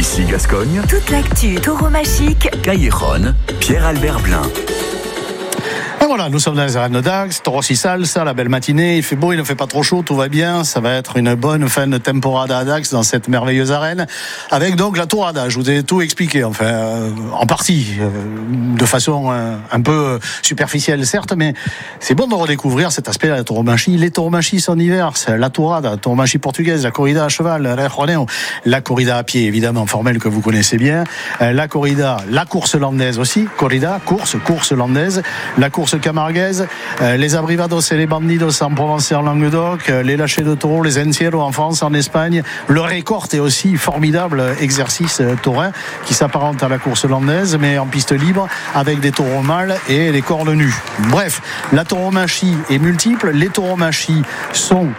Ici Gascogne. Toute l'actu tauromachique. Cailleronne, Pierre-Albert Blin. Et voilà, nous sommes dans les arènes de Dax, Toros y Salsa, la belle matinée, il fait beau, il ne fait pas trop chaud, tout va bien, ça va être une bonne fin de temporada à Dax dans cette merveilleuse arène, avec donc la tourada, je vous ai tout expliqué, enfin, en partie, de façon un peu superficielle certes, mais c'est bon de redécouvrir cet aspect de la tauromachie. Les tauromachie sont diverses, la tourada, la tauromachie portugaise, la corrida à cheval, la corrida à pied, évidemment, formelle que vous connaissez bien, la corrida, la course landaise aussi, corrida, course landaise, la course camarguaise, les abrivados et les bandidos en Provence et en Languedoc, les lâchers de taureaux, les encierros en France, en Espagne, le récorte est aussi formidable exercice taurin qui s'apparente à la course landaise mais en piste libre avec des taureaux mâles et des cornes nues. Bref, la tauromachie est multiple, les tauromachies sont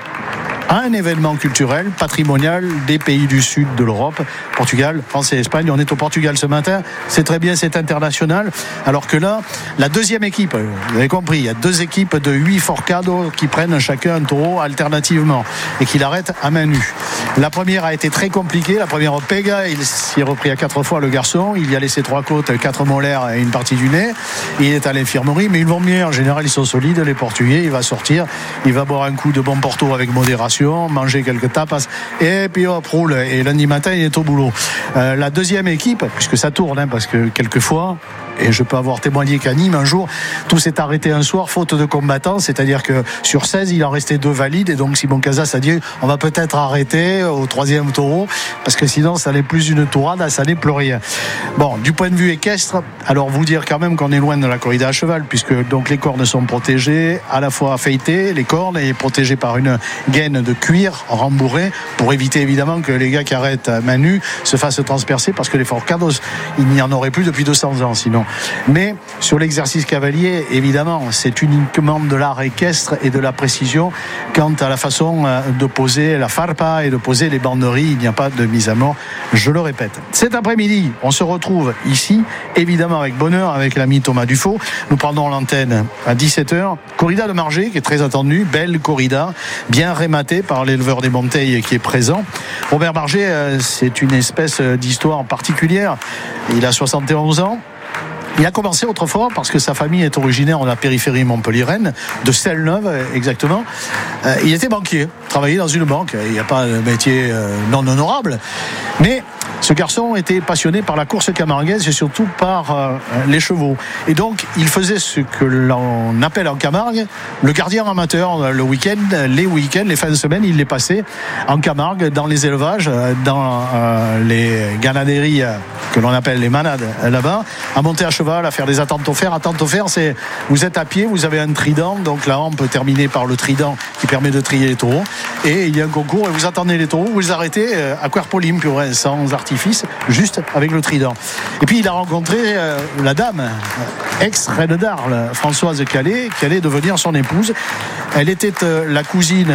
un événement culturel, patrimonial des pays du sud de l'Europe, Portugal, France et Espagne. On est au Portugal ce matin, c'est très bien, c'est international. Alors que là, la deuxième équipe, vous avez compris, il y a deux équipes de 8 forcados qui prennent chacun un taureau alternativement et qui l'arrêtent à main nue. La première a été très compliquée, la première au Pega, il s'y est repris à 4 fois le garçon, il y a laissé 3 côtes, 4 molaires et une partie du nez. Il est à l'infirmerie, mais ils vont mieux, en général ils sont solides, les Portugais, il va sortir, il va boire un coup de bon Porto avec modération, manger quelques tapas et puis hop, roule, et lundi matin il est au boulot. La deuxième équipe, puisque ça tourne, parce que quelquefois, et je peux avoir témoigné qu'à Nîmes un jour, tout s'est arrêté un soir faute de combattants, c'est-à-dire que sur 16 il en restait 2 valides, et donc Simon Casas a dit on va peut-être arrêter au 3e taureau parce que sinon ça n'est plus une tourade, ça n'est plus rien. Bon, du point de vue équestre, alors vous dire quand même qu'on est loin de la corrida à cheval, puisque donc les cornes sont protégées, à la fois feuilletées, les cornes, et protégées par une gaine de cuir rembourrée pour éviter évidemment que les gars qui arrêtent à main nue se fassent transpercer, parce que les forcados, il n'y en aurait plus depuis 200 ans sinon. Mais sur l'exercice cavalier, évidemment, c'est uniquement de l'art équestre et de la précision quant à la façon de poser la farpa et de poser les banderies. Il n'y a pas de mise à mort, je le répète. Cet après-midi, on se retrouve ici, évidemment avec bonheur, avec l'ami Thomas Dufaux. Nous prendrons l'antenne à 17h. Corrida de Margé, qui est très attendue, belle corrida, bien rématée par l'éleveur des Monteilles qui est présent. Robert Margé, c'est une espèce d'histoire particulière. Il a 71 ans. Il a commencé autrefois parce que sa famille est originaire de la périphérie montpelliéraine, de Celle-Neuve exactement. Il était banquier, travaillait dans une banque. Il n'y a pas de métier non honorable. Mais ce garçon était passionné par la course camarguaise et surtout par les chevaux. Et donc, il faisait ce que l'on appelle en Camargue le gardien amateur. Le week-end, les fins de semaine, il les passait en Camargue, dans les élevages, dans les ganaderies que l'on appelle les manades là-bas, à monter à cheval, à faire des attentes offertes. Attentes offertes, c'est vous êtes à pied, vous avez un trident, donc là on peut terminer par le trident qui permet de trier les taureaux, et il y a un concours et vous attendez les taureaux, vous les arrêtez à Querpolim, sans artifice, juste avec le trident. Et puis il a rencontré la dame, ex-reine d'Arles, Françoise Calais, qui allait devenir son épouse. Elle était la cousine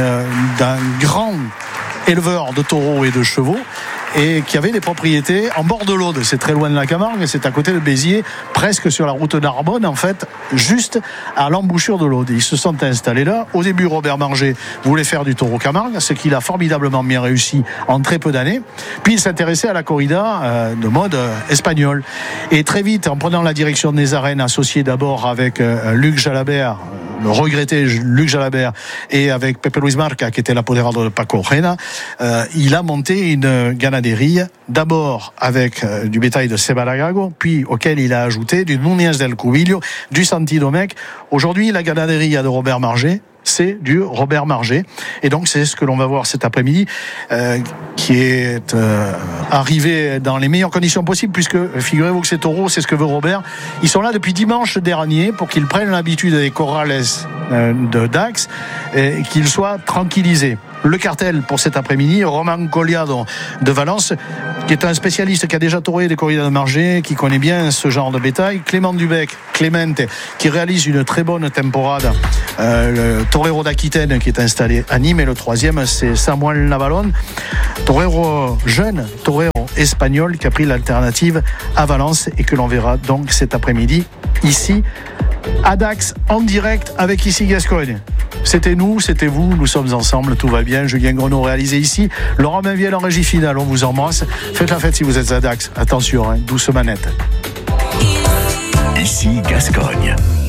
d'un grand éleveur de taureaux et de chevaux, et qui avait des propriétés en bord de l'Aude. C'est très loin de la Camargue, c'est à côté de Béziers, presque sur la route d'Arbonne, en fait, juste à l'embouchure de l'Aude. Ils se sont installés là. Au début, Robert Margé voulait faire du taureau Camargue, ce qu'il a formidablement bien réussi en très peu d'années. Puis il s'intéressait à la corrida de mode espagnole. Et très vite, en prenant la direction des arènes, associé d'abord avec Luc Jalabert, le regretté Luc Jalabert, et avec Pepe Luis Marca, qui était l'apoderado de Paco Reina, il a monté une ganaderie, d'abord avec du bétail de Cebalagago, puis auquel il a ajouté du Núñez del Cubillo, du Santi Domecq. Aujourd'hui, la ganaderie de Robert Margé, c'est du Robert Margé, et donc c'est ce que l'on va voir cet après-midi, qui est arrivé dans les meilleures conditions possibles, puisque figurez-vous que ces taureaux, c'est ce que veut Robert, ils sont là depuis dimanche dernier pour qu'ils prennent l'habitude des corrales de Dax et qu'ils soient tranquillisés. Le cartel pour cet après-midi, Roman Colliado de Valence, qui est un spécialiste qui a déjà touré des corridas de Margé, qui connaît bien ce genre de bétail. Clément Dubec, Clemente, qui réalise une très bonne temporade. Le torero d'Aquitaine qui est installé à Nîmes, et le 3e, c'est Samuel Navalon, torero jeune, torero espagnol, qui a pris l'alternative à Valence et que l'on verra donc cet après-midi ici à Dax, en direct avec Ici Gascogne. C'était nous, c'était vous, nous sommes ensemble, tout va bien. Julien Grenot réalisé ici. Laurent Mainviel en régie finale, on vous embrasse. Faites la fête si vous êtes à Dax. Attention, douce manette. Ici Gascogne.